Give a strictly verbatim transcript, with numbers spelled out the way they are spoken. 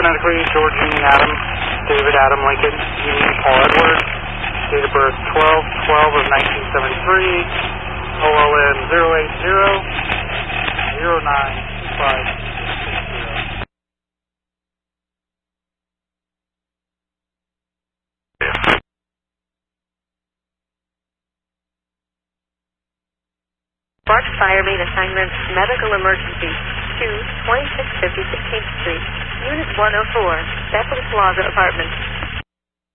phonetically, Georgine Adam, David Adam Lincoln, Union Paul Edward, date of birth twelve twelve of nineteen seventy-three, O L N zero eight zero zero nine two five six zero. Spark Fire Main Assignment, Medical Emergency, two twenty-six fifty sixteenth Street, Unit one oh four, Bethel Plaza Apartment.